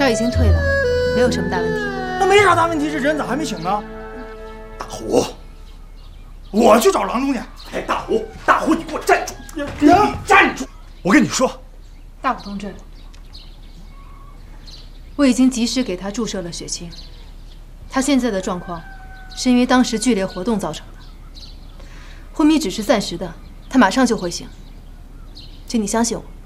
药已经退了，没有什么大问题。 那没啥大问题，这人咋还没醒呢？大虎，我去找郎中去。 哎，大虎，你给我站住！ 你站住！ 我跟你说， 大虎同志，我已经及时给他注射了血清，他现在的状况是因为当时剧烈活动造成的，昏迷只是暂时的，他马上就会醒，请你相信我。